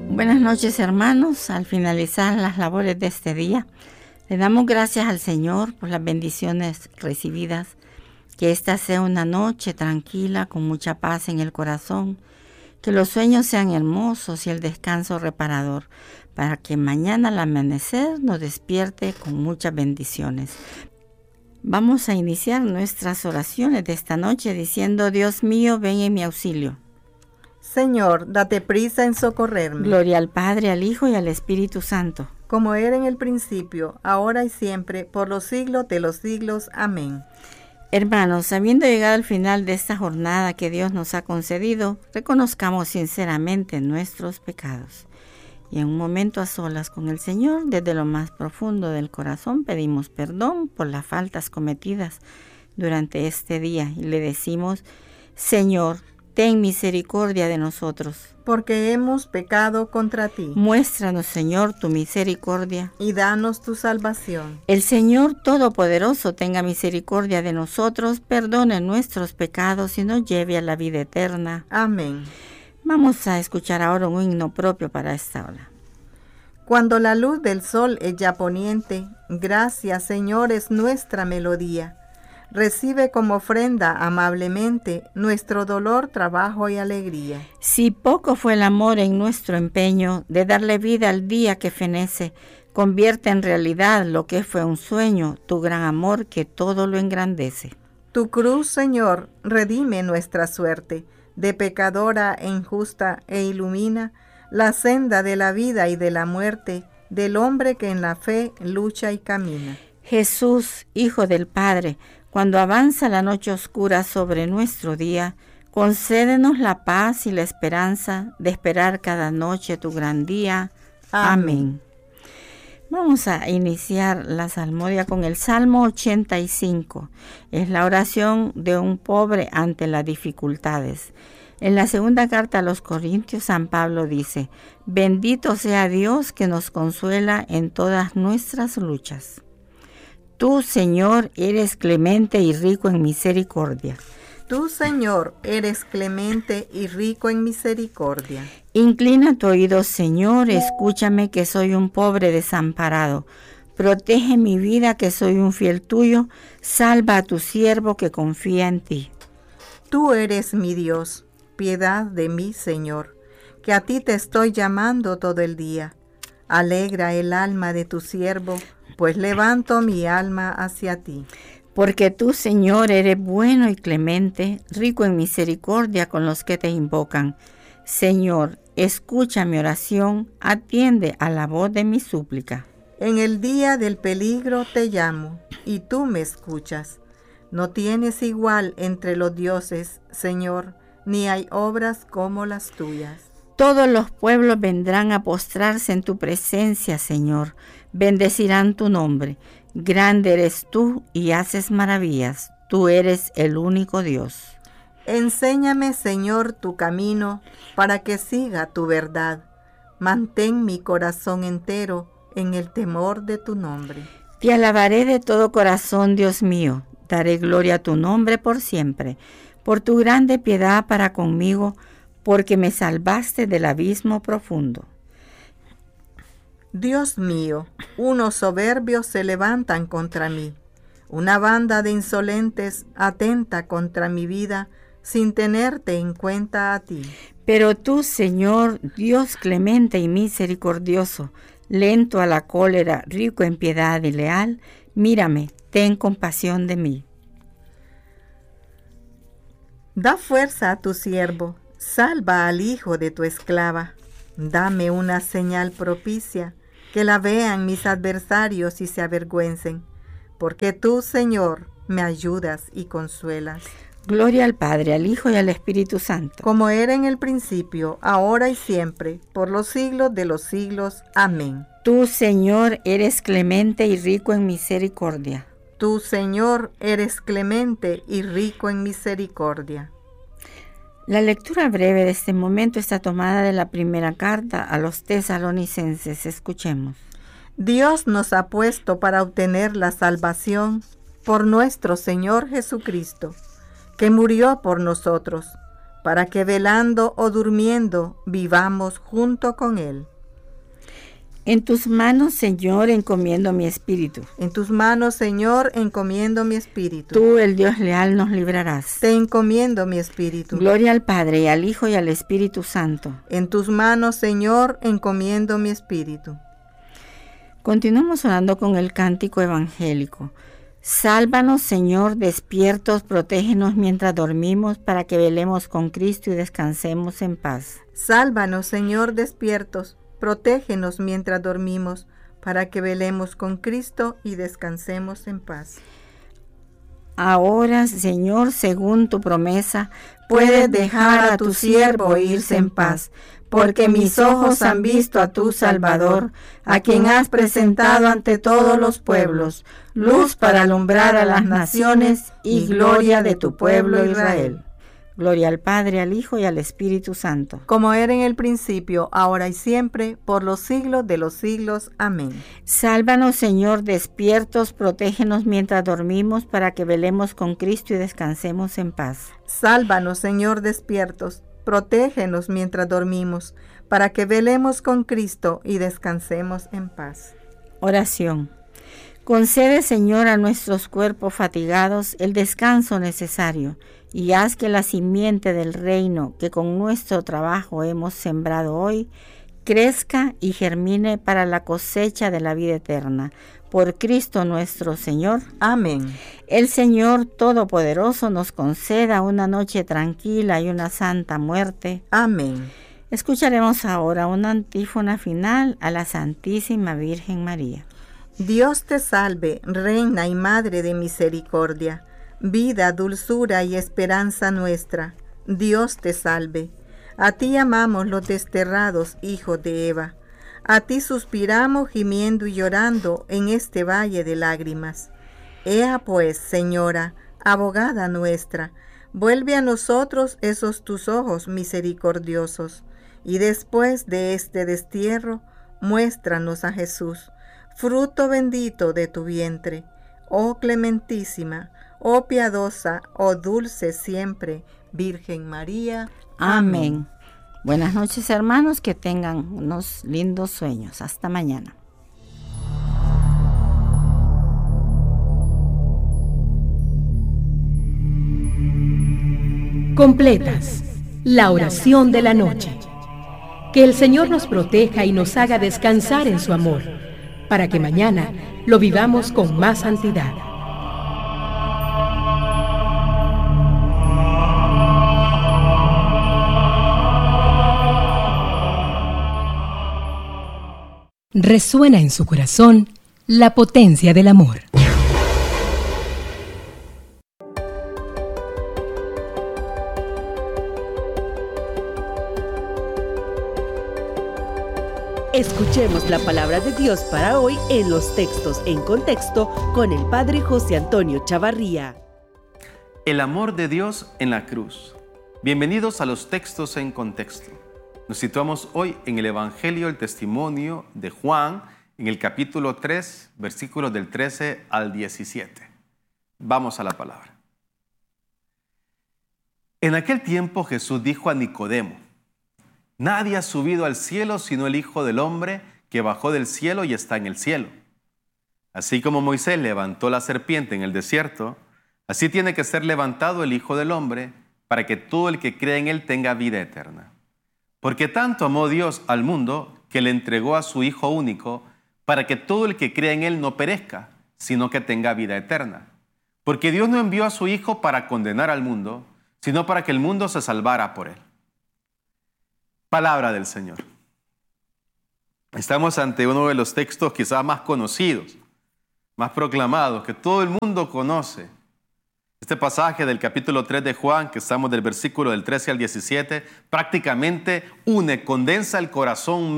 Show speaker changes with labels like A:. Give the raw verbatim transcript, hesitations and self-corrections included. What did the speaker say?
A: Buenas noches, hermanos. Al finalizar las labores de este día, le damos gracias al Señor por las bendiciones recibidas. Que esta sea una noche tranquila, con mucha paz en el corazón. Que los sueños sean hermosos y el descanso reparador, para que mañana al amanecer nos despierte con muchas bendiciones. Vamos a iniciar nuestras oraciones de esta noche diciendo: Dios mío, ven en mi auxilio.
B: Señor, date prisa en socorrerme.
A: Gloria al Padre, al Hijo y al Espíritu Santo.
B: Como era en el principio, ahora y siempre, por los siglos de los siglos. Amén.
A: Hermanos, habiendo llegado al final de esta jornada que Dios nos ha concedido, reconozcamos sinceramente nuestros pecados. Y en un momento a solas con el Señor, desde lo más profundo del corazón, pedimos perdón por las faltas cometidas durante este día y le decimos: Señor, ten misericordia de nosotros.
B: Porque hemos pecado contra ti.
A: Muéstranos, Señor, tu misericordia.
B: Y danos tu salvación.
A: El Señor Todopoderoso tenga misericordia de nosotros, perdone nuestros pecados y nos lleve a la vida eterna.
B: Amén.
A: Vamos a escuchar ahora un himno propio para esta hora.
B: Cuando la luz del sol es ya poniente, gracias, Señor, es nuestra melodía. Recibe como ofrenda amablemente nuestro dolor, trabajo y alegría.
A: Si poco fue el amor en nuestro empeño de darle vida al día que fenece, convierte en realidad lo que fue un sueño, tu gran amor que todo lo engrandece.
B: Tu cruz, Señor, redime nuestra suerte, de pecadora e injusta, e ilumina la senda de la vida y de la muerte, del hombre que en la fe lucha y camina.
A: Jesús, Hijo del Padre, cuando avanza la noche oscura sobre nuestro día, concédenos la paz y la esperanza de esperar cada noche tu gran día. Amén. Amén. Vamos a iniciar la salmodia con el Salmo ochenta y cinco. Es la oración de un pobre ante las dificultades. En la segunda carta a los Corintios, San Pablo dice: Bendito sea Dios que nos consuela en todas nuestras luchas. Tú, Señor, eres clemente y rico en misericordia.
B: Tú, Señor, eres clemente y rico en misericordia.
A: Inclina tu oído, Señor, escúchame que soy un pobre desamparado. Protege mi vida que soy un fiel tuyo. Salva a tu siervo que confía en ti.
B: Tú eres mi Dios, piedad de mí, Señor, que a ti te estoy llamando todo el día. Alegra el alma de tu siervo, pues levanto mi alma hacia ti.
A: Porque tú, Señor, eres bueno y clemente, rico en misericordia con los que te invocan. Señor, escucha mi oración, atiende a la voz de mi súplica.
B: En el día del peligro te llamo, y tú me escuchas. No tienes igual entre los dioses, Señor, ni hay obras como las tuyas.
A: Todos los pueblos vendrán a postrarse en tu presencia, Señor. Bendecirán tu nombre. Grande eres tú y haces maravillas. Tú eres el único Dios.
B: Enséñame, Señor, tu camino, para que siga tu verdad. Mantén mi corazón entero en el temor de tu nombre.
A: Te alabaré de todo corazón, Dios mío. Daré gloria a tu nombre por siempre. Por tu grande piedad para conmigo, porque me salvaste del abismo profundo.
B: Dios mío, unos soberbios se levantan contra mí. Una banda de insolentes atenta contra mi vida, sin tenerte en cuenta a ti.
A: Pero tú, Señor, Dios clemente y misericordioso, lento a la cólera, rico en piedad y leal, mírame, ten compasión de mí.
B: Da fuerza a tu siervo, salva al hijo de tu esclava. Dame una señal propicia, que la vean mis adversarios y se avergüencen, porque tú, Señor, me ayudas y consuelas.
A: Gloria al Padre, al Hijo y al Espíritu Santo.
B: Como era en el principio, ahora y siempre, por los siglos de los siglos. Amén.
A: Tú, Señor, eres clemente y rico en misericordia.
B: Tú, Señor, eres clemente y rico en misericordia.
A: La lectura breve de este momento está tomada de la primera carta a los tesalonicenses. Escuchemos.
B: Dios nos ha puesto para obtener la salvación por nuestro Señor Jesucristo, que murió por nosotros, para que velando o durmiendo vivamos junto con Él.
A: En tus manos, Señor, encomiendo mi espíritu.
B: En tus manos, Señor, encomiendo mi espíritu.
A: Tú, el Dios leal, nos librarás.
B: Te encomiendo mi espíritu.
A: Gloria al Padre, y al Hijo, y al Espíritu Santo.
B: En tus manos, Señor, encomiendo mi espíritu.
A: Continuamos orando con el cántico evangélico. Sálvanos, Señor, despiertos, protégenos mientras dormimos, para que velemos con Cristo y descansemos en paz.
B: Sálvanos, Señor, despiertos, protégenos mientras dormimos, para que velemos con Cristo y descansemos en paz.
A: Ahora, Señor, según tu promesa, puedes dejar a tu siervo irse en paz, porque mis ojos han visto a tu Salvador, a quien has presentado ante todos los pueblos, luz para alumbrar a las naciones y gloria de tu pueblo Israel. Gloria al Padre, al Hijo y al Espíritu Santo.
B: Como era en el principio, ahora y siempre, por los siglos de los siglos. Amén.
A: Sálvanos, Señor, despiertos, protégenos mientras dormimos, para que velemos con Cristo y descansemos en paz.
B: Sálvanos, Señor, despiertos, protégenos mientras dormimos, para que velemos con Cristo y descansemos en paz.
A: Oración. Concede, Señor, a nuestros cuerpos fatigados el descanso necesario, y haz que la simiente del reino que con nuestro trabajo hemos sembrado hoy crezca y germine para la cosecha de la vida eterna. Por Cristo nuestro Señor.
B: Amén.
A: El Señor Todopoderoso nos conceda una noche tranquila y una santa muerte.
B: Amén.
A: Escucharemos ahora una antífona final a la Santísima Virgen María.
B: Dios te salve, Reina y Madre de misericordia, vida, dulzura y esperanza nuestra. Dios te salve. A ti amamos los desterrados hijos de Eva. A ti suspiramos gimiendo y llorando en este valle de lágrimas. Ea pues, Señora, abogada nuestra, vuelve a nosotros esos tus ojos misericordiosos, y después de este destierro, muéstranos a Jesús, fruto bendito de tu vientre. Oh clementísima, oh piadosa, oh dulce siempre, Virgen María.
A: Amén. Buenas noches, hermanos, que tengan unos lindos sueños. Hasta mañana.
C: Completas la oración de la noche. Que el Señor nos proteja y nos haga descansar en su amor, para que mañana lo vivamos con más santidad. Resuena en su corazón la potencia del amor.
D: Escuchemos la palabra de Dios para hoy en los textos en contexto con el Padre José Antonio Chavarría.
E: El amor de Dios en la cruz. Bienvenidos a los textos en contexto. Nos situamos hoy en el Evangelio, el testimonio de Juan, en el capítulo tres, versículos del trece al diecisiete. Vamos a la palabra. En aquel tiempo Jesús dijo a Nicodemo: nadie ha subido al cielo sino el Hijo del Hombre, que bajó del cielo y está en el cielo. Así como Moisés levantó la serpiente en el desierto, así tiene que ser levantado el Hijo del Hombre, para que todo el que cree en él tenga vida eterna. Porque tanto amó Dios al mundo, que le entregó a su Hijo único, para que todo el que cree en él no perezca, sino que tenga vida eterna. Porque Dios no envió a su Hijo para condenar al mundo, sino para que el mundo se salvara por él. Palabra del Señor. Estamos ante uno de los textos quizás más conocidos, más proclamados, que todo el mundo conoce. Este pasaje del capítulo tres de Juan, que estamos del versículo del trece al diecisiete, prácticamente une, condensa el corazón